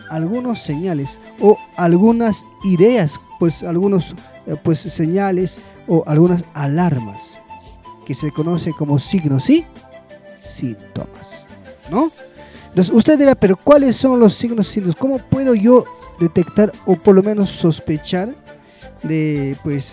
algunos señales o algunas ideas, pues algunos señales o algunas alarmas que se conoce como signos y síntomas, ¿no? Entonces usted dirá, pero ¿cuáles son los signos y síntomas? ¿Cómo puedo yo detectar o por lo menos sospechar de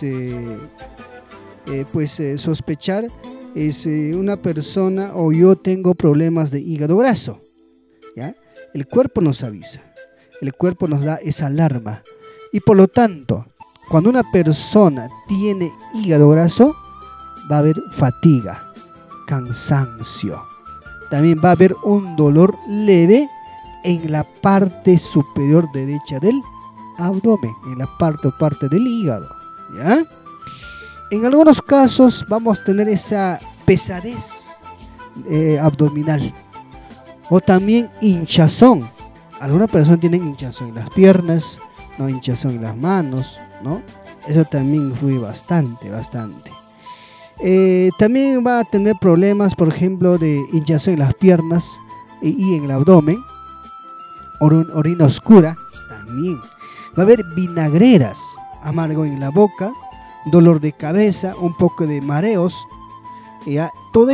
sospechar una persona o yo tengo problemas de hígado graso? ¿Ya? El cuerpo nos avisa, el cuerpo nos da esa alarma y por lo tanto, cuando una persona tiene hígado graso, va a haber fatiga, cansancio. También va a haber un dolor leve en la parte superior derecha del abdomen, en la parte del hígado, ¿ya? En algunos casos vamos a tener esa pesadez abdominal o también hinchazón. Algunas personas tienen hinchazón en las piernas, ¿no? Hinchazón en las manos, ¿no? Eso también influye bastante. También va a tener problemas, por ejemplo, de hinchazón en las piernas y en el abdomen, orina oscura también. Va a haber vinagreras, amargo en la boca, dolor de cabeza, un poco de mareos, ¿ya? Todo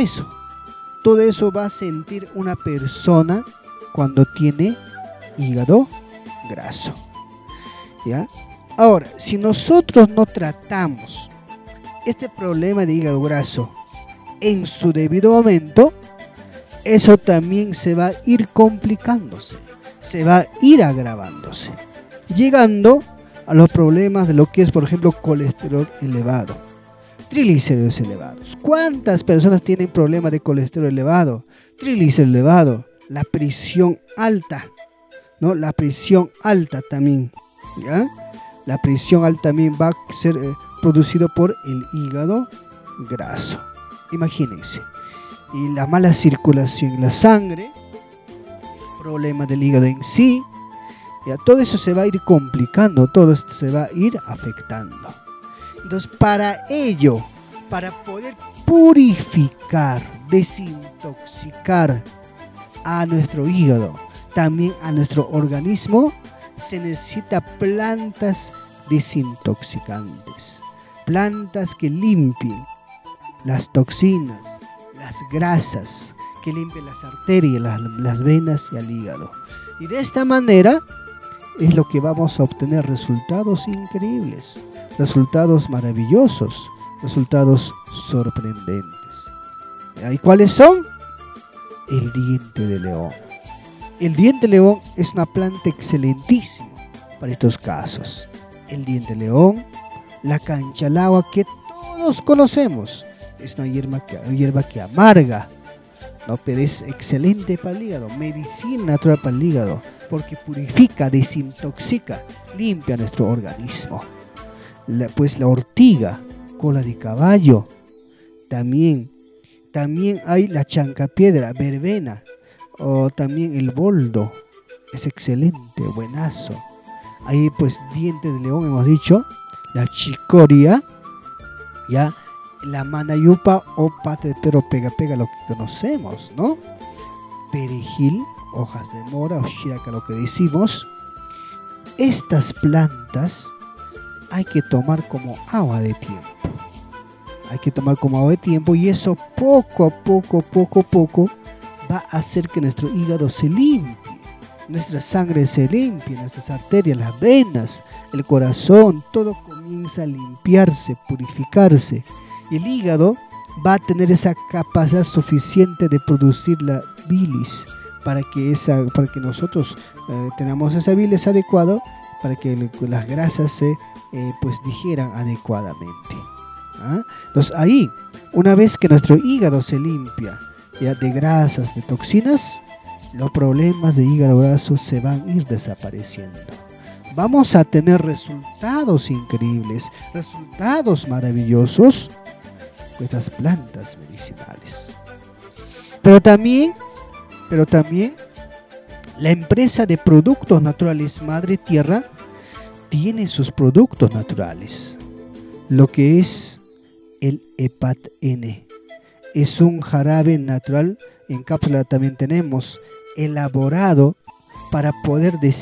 eso va a sentir una persona cuando tiene hígado graso, ¿ya? Ahora, si nosotros no tratamos este problema de hígado graso en su debido momento, eso también se va a ir complicándose, se va a ir agravándose, llegando a los problemas de lo que es, por ejemplo, colesterol elevado, triglicéridos elevados. ¿Cuántas personas tienen problemas de colesterol elevado, triglicéridos elevados, la presión alta, ¿no? La presión alta también, ¿ya? La presión alta también va a ser producido por el hígado graso. Imagínense. Y la mala circulación en la sangre, problema del hígado en sí, ya todo eso se va a ir complicando, todo esto se va a ir afectando. Entonces, para ello, para poder purificar, desintoxicar a nuestro hígado, también a nuestro organismo, se necesita plantas desintoxicantes, plantas que limpien las toxinas, las grasas, que limpien las arterias, las venas y el hígado. Y de esta manera es lo que vamos a obtener resultados increíbles, resultados maravillosos, resultados sorprendentes. ¿Y cuáles son? El diente de león. El diente de león es una planta excelentísima para estos casos. El diente de león, la canchalagua que todos conocemos, es una hierba que amarga, ¿no? Pero es excelente para el hígado, medicina natural para el hígado, porque purifica, desintoxica, limpia nuestro organismo. La ortiga, cola de caballo, también hay la chancapiedra, verbena, o también el boldo, es excelente, buenazo. Ahí pues diente de león hemos dicho, la chicoria, ya, la manayupa o pata de perro pega, lo que conocemos, ¿no? Perejil, hojas de mora o shiraka, lo que decimos. Estas plantas hay que tomar como agua de tiempo. Hay que tomar como agua de tiempo y eso poco a poco va a hacer que nuestro hígado se limpie, nuestra sangre se limpie, nuestras arterias, las venas, el corazón, todo comienza a limpiarse, purificarse. Y el hígado va a tener esa capacidad suficiente de producir la bilis para que nosotros tengamos esa bilis adecuada, para que las grasas se digieran adecuadamente. ¿Ah? Entonces ahí, una vez que nuestro hígado se limpia ya de grasas, de toxinas, los problemas de hígado graso se van a ir desapareciendo. Vamos a tener resultados increíbles, resultados maravillosos con estas plantas medicinales. Pero también la empresa de productos naturales Madre Tierra tiene sus productos naturales. Lo que es el Hepat-N. Es un jarabe natural, en cápsula también tenemos, elaborado para poder